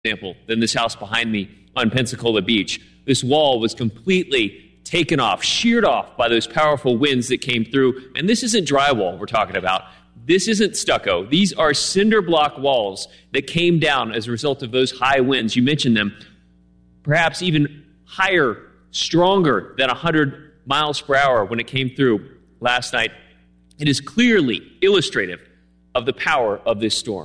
example than this house behind me on Pensacola Beach. This wall was completely taken off, sheared off by those powerful winds that came through. And this isn't drywall we're talking about. This isn't stucco. These are cinder block walls that came down as a result of those high winds. You mentioned them, perhaps even higher, stronger than 100 miles per hour when it came through last night. It is clearly illustrative of the power of this storm.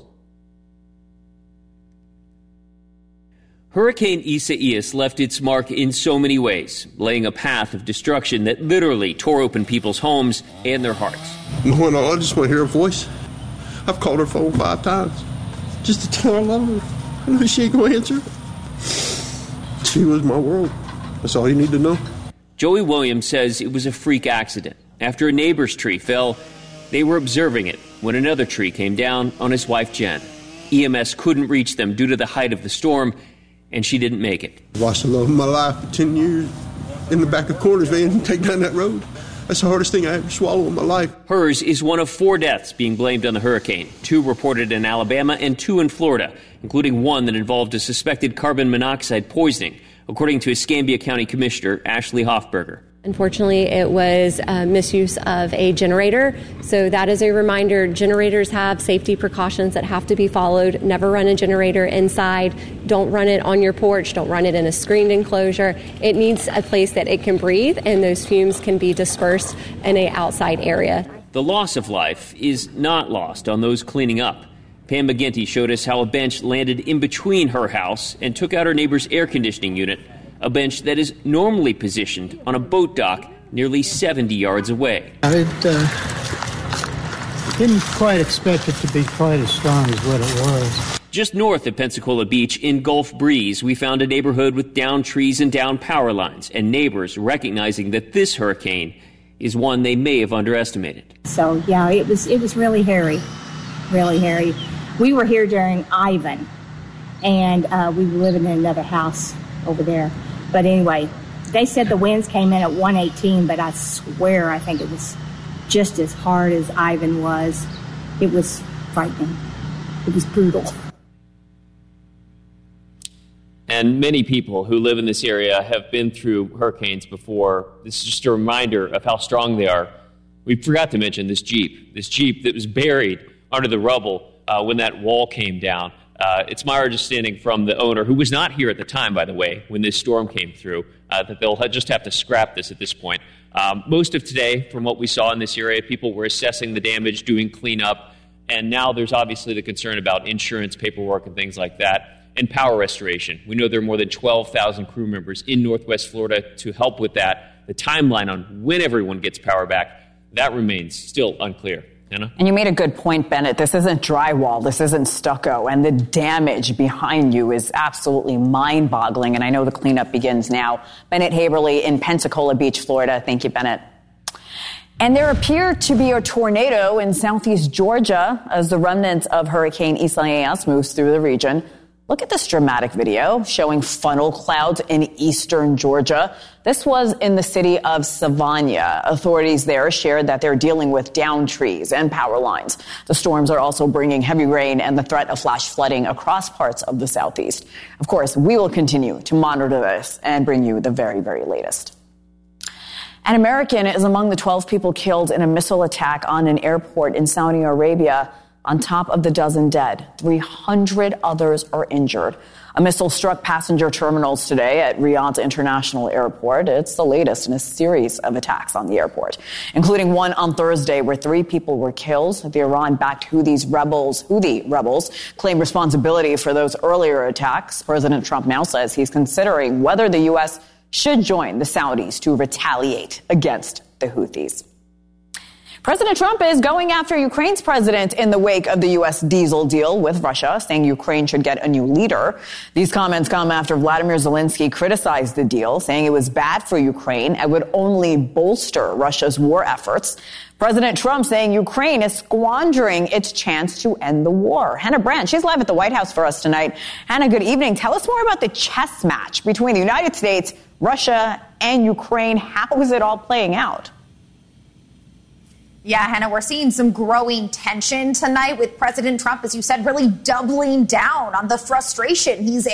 Hurricane Isaias left its mark in so many ways, laying a path of destruction that literally tore open people's homes and their hearts. No, I just want to hear her voice. I've called her phone 5 times just to tell her I love her. I know she ain't going to answer. She was my world. That's all you need to know. Joey Williams says it was a freak accident. After a neighbor's tree fell, they were observing it when another tree came down on his wife, Jen. EMS couldn't reach them due to the height of the storm, and she didn't make it. I watched the love of my life for 10 years in the back of Corners van and take down that road. That's the hardest thing I ever swallowed in my life. Hers is one of 4 deaths being blamed on the hurricane, 2 reported in Alabama and 2 in Florida, including one that involved a suspected carbon monoxide poisoning, according to Escambia County Commissioner Ashley Hoffberger. Unfortunately, it was misuse of a generator. So that is a reminder. Generators have safety precautions that have to be followed. Never run a generator inside. Don't run it on your porch. Don't run it in a screened enclosure. It needs a place that it can breathe, and those fumes can be dispersed in an outside area. The loss of life is not lost on those cleaning up. Pam McGinty showed us how a bench landed in between her house and took out her neighbor's air conditioning unit, a bench that is normally positioned on a boat dock nearly 70 yards away. I didn't quite expect it to be quite as strong as what it was. Just north of Pensacola Beach in Gulf Breeze, we found a neighborhood with downed trees and downed power lines, and neighbors recognizing that this hurricane is one they may have underestimated. So, yeah, it was really hairy, really hairy. We were here during Ivan, and we were living in another house over there. But anyway, they said the winds came in at 118, but I swear I think it was just as hard as Ivan was. It was frightening. It was brutal. And many people who live in this area have been through hurricanes before. This is just a reminder of how strong they are. We forgot to mention this Jeep that was buried under the rubble when that wall came down. It's my understanding from the owner, who was not here at the time, by the way, when this storm came through, that they'll just have to scrap this at this point. Most of today, from what we saw in this area, people were assessing the damage, doing cleanup, and now there's obviously the concern about insurance paperwork and things like that, and power restoration. We know there are more than 12,000 crew members in Northwest Florida to help with that. The timeline on when everyone gets power back, that remains still unclear. Anna? And you made a good point, Bennett. This isn't drywall. This isn't stucco. And the damage behind you is absolutely mind-boggling. And I know the cleanup begins now. Bennett Haberly in Pensacola Beach, Florida. Thank you, Bennett. And there appeared to be a tornado in southeast Georgia as the remnants of Hurricane Isaias moves through the region. Look at this dramatic video showing funnel clouds in eastern Georgia. This was in the city of Savannah. Authorities there shared that they're dealing with downed trees and power lines. The storms are also bringing heavy rain and the threat of flash flooding across parts of the southeast. Of course, we will continue to monitor this and bring you the very, very latest. An American is among the 12 people killed in a missile attack on an airport in Saudi Arabia. On top of the dozen dead, 300 others are injured. A missile struck passenger terminals today at Riyadh International Airport. It's the latest in a series of attacks on the airport, including one on Thursday where 3 people were killed. The Iran-backed Houthi rebels claim responsibility for those earlier attacks. President Trump now says he's considering whether the U.S. should join the Saudis to retaliate against the Houthis. President Trump is going after Ukraine's president in the wake of the U.S. diesel deal with Russia, saying Ukraine should get a new leader. These comments come after Vladimir Zelensky criticized the deal, saying it was bad for Ukraine and would only bolster Russia's war efforts. President Trump saying Ukraine is squandering its chance to end the war. Hannah Brandt, she's live at the White House for us tonight. Hannah, good evening. Tell us more about the chess match between the United States, Russia, and Ukraine. How is it all playing out? Yeah, Hannah, we're seeing some growing tension tonight with President Trump, as you said, really doubling down on the frustration he's